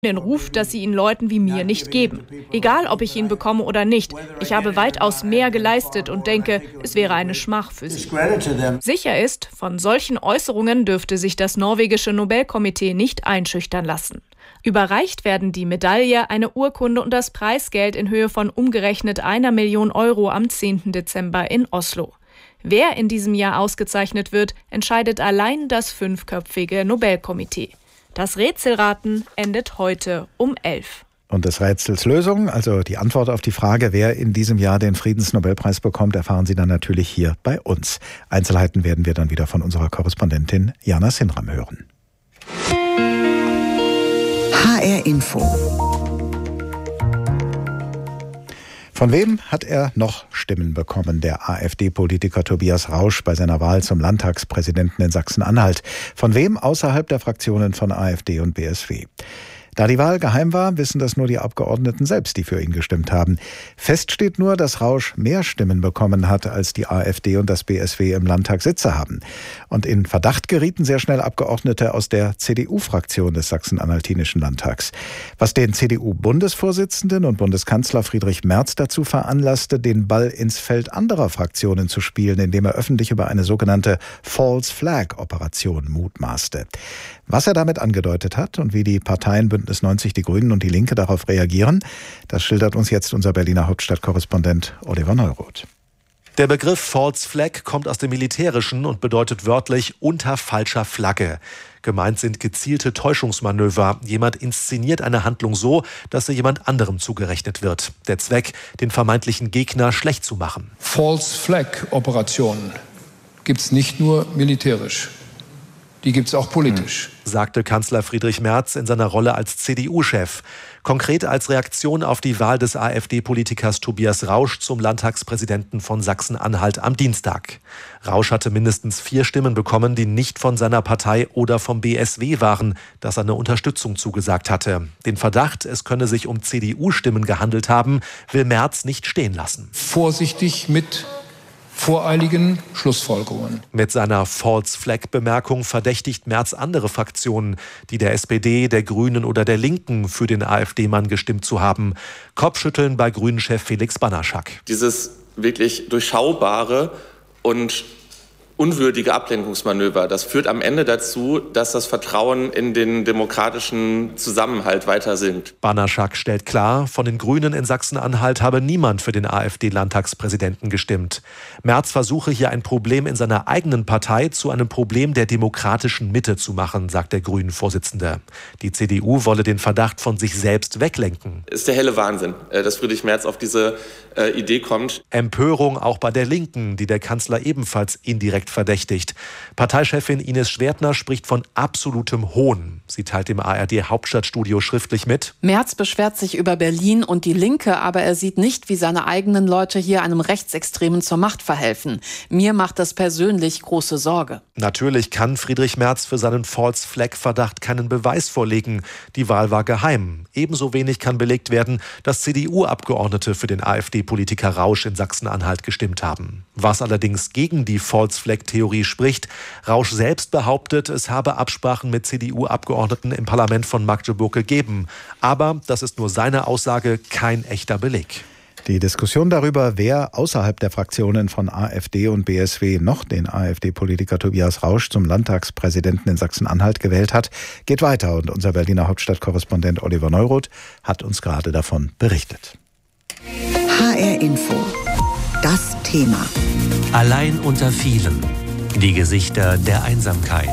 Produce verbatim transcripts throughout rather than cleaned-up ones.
den Ruf, dass sie ihn Leuten wie mir nicht geben. Egal, ob ich ihn bekomme oder nicht. Ich habe weitaus mehr geleistet und denke, es wäre eine Schmach für sie. Sicher ist, von solchen Äußerungen dürfte sich das norwegische Nobelkomitee nicht einschüchtern lassen. Überreicht werden die Medaille, eine Urkunde und das Preisgeld in Höhe von umgerechnet einer Million Euro am zehnten Dezember in Oslo. Wer in diesem Jahr ausgezeichnet wird, entscheidet allein das fünfköpfige Nobelkomitee. Das Rätselraten endet heute um elf. Und des Rätsels Lösung, also die Antwort auf die Frage, wer in diesem Jahr den Friedensnobelpreis bekommt, erfahren Sie dann natürlich hier bei uns. Einzelheiten werden wir dann wieder von unserer Korrespondentin Jana Sinram hören. H R Info. Von wem hat er noch Stimmen bekommen, der AfD-Politiker Tobias Rausch bei seiner Wahl zum Landtagspräsidenten in Sachsen-Anhalt? Von wem außerhalb der Fraktionen von AfD und B S W? Da die Wahl geheim war, wissen das nur die Abgeordneten selbst, die für ihn gestimmt haben. Fest steht nur, dass Rausch mehr Stimmen bekommen hat, als die AfD und das B S W im Landtag Sitze haben. Und in Verdacht gerieten sehr schnell Abgeordnete aus der C D U-Fraktion des Sachsen-Anhaltinischen Landtags. Was den C D U-Bundesvorsitzenden und Bundeskanzler Friedrich Merz dazu veranlasste, den Ball ins Feld anderer Fraktionen zu spielen, indem er öffentlich über eine sogenannte False Flag-Operation mutmaßte. Was er damit angedeutet hat und wie die Parteien Bündnis neunzig, die Grünen und die Linke darauf reagieren, das schildert uns jetzt unser Berliner Hauptstadtkorrespondent Oliver Neuroth. Der Begriff False Flag kommt aus dem Militärischen und bedeutet wörtlich unter falscher Flagge. Gemeint sind gezielte Täuschungsmanöver. Jemand inszeniert eine Handlung so, dass sie jemand anderem zugerechnet wird. Der Zweck, den vermeintlichen Gegner schlecht zu machen. False Flag Operationen gibt es nicht nur militärisch. Die gibt es auch politisch, sagte Kanzler Friedrich Merz in seiner Rolle als C D U-Chef. Konkret als Reaktion auf die Wahl des AfD-Politikers Tobias Rausch zum Landtagspräsidenten von Sachsen-Anhalt am Dienstag. Rausch hatte mindestens vier Stimmen bekommen, die nicht von seiner Partei oder vom B S W waren, das seine Unterstützung zugesagt hatte. Den Verdacht, es könne sich um C D U-Stimmen gehandelt haben, will Merz nicht stehen lassen. Vorsichtig mit voreiligen Schlussfolgerungen. Mit seiner False-Flag-Bemerkung verdächtigt Merz andere Fraktionen, die der S P D, der Grünen oder der Linken für den AfD-Mann gestimmt zu haben. Kopfschütteln bei Grünen-Chef Felix Banaschak. Dieses wirklich durchschaubare und unwürdige Ablenkungsmanöver, das führt am Ende dazu, dass das Vertrauen in den demokratischen Zusammenhalt weiter sinkt. Banaschak stellt klar, von den Grünen in Sachsen-Anhalt habe niemand für den AfD-Landtagspräsidenten gestimmt. Merz versuche hier ein Problem in seiner eigenen Partei zu einem Problem der demokratischen Mitte zu machen, sagt der Grünen-Vorsitzende. Die C D U wolle den Verdacht von sich selbst weglenken. Ist der helle Wahnsinn, dass Friedrich Merz auf diese äh, Idee kommt. Empörung auch bei der Linken, die der Kanzler ebenfalls indirekt verdächtigt. Parteichefin Ines Schwertner spricht von absolutem Hohn. Sie teilt dem A R D-Hauptstadtstudio schriftlich mit: Merz beschwert sich über Berlin und die Linke, aber er sieht nicht, wie seine eigenen Leute hier einem Rechtsextremen zur Macht verhelfen. Mir macht das persönlich große Sorge. Natürlich kann Friedrich Merz für seinen False-Flag-Verdacht keinen Beweis vorlegen. Die Wahl war geheim. Ebenso wenig kann belegt werden, dass C D U-Abgeordnete für den AfD-Politiker Rausch in Sachsen-Anhalt gestimmt haben. Was allerdings gegen die False-Flag-Theorie spricht: Rausch selbst behauptet, es habe Absprachen mit C D U-Abgeordneten im Parlament von Magdeburg gegeben. Aber das ist nur seine Aussage, kein echter Beleg. Die Diskussion darüber, wer außerhalb der Fraktionen von AfD und B S W noch den AfD-Politiker Tobias Rausch zum Landtagspräsidenten in Sachsen-Anhalt gewählt hat, geht weiter. Und unser Berliner Hauptstadtkorrespondent Oliver Neuroth hat uns gerade davon berichtet. H R Info. Das Thema. Allein unter vielen. Die Gesichter der Einsamkeit.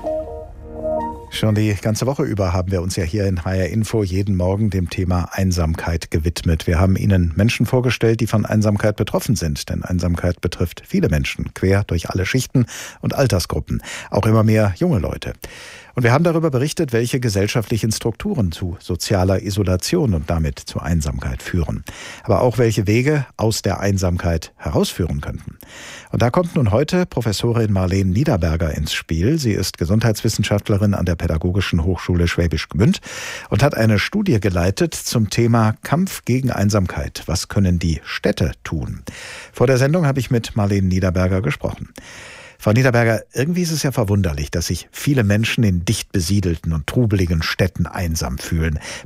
Schon die ganze Woche über haben wir uns ja hier in H R Info jeden Morgen dem Thema Einsamkeit gewidmet. Wir haben Ihnen Menschen vorgestellt, die von Einsamkeit betroffen sind. Denn Einsamkeit betrifft viele Menschen, quer durch alle Schichten und Altersgruppen. Auch immer mehr junge Leute. Und wir haben darüber berichtet, welche gesellschaftlichen Strukturen zu sozialer Isolation und damit zu Einsamkeit führen. Aber auch welche Wege aus der Einsamkeit herausführen könnten. Und da kommt nun heute Professorin Marleen Niederberger ins Spiel. Sie ist Gesundheitswissenschaftlerin an der Pädagogischen Hochschule Schwäbisch Gmünd und hat eine Studie geleitet zum Thema Kampf gegen Einsamkeit. Was können die Städte tun? Vor der Sendung habe ich mit Marleen Niederberger gesprochen. Frau Niederberger, irgendwie ist es ja verwunderlich, dass sich viele Menschen in dicht besiedelten und trubeligen Städten einsam fühlen.